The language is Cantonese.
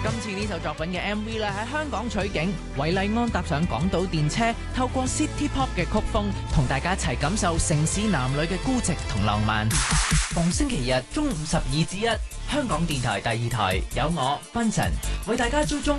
今次呢首作品嘅 MV 咧喺香港取景，韋禮安搭上港島電車，透過 City Pop 嘅曲風，同大家一齊感受城市男女嘅孤寂同浪漫。逢星期日中午12至1，香港電台第2台有我 Benson 為大家追蹤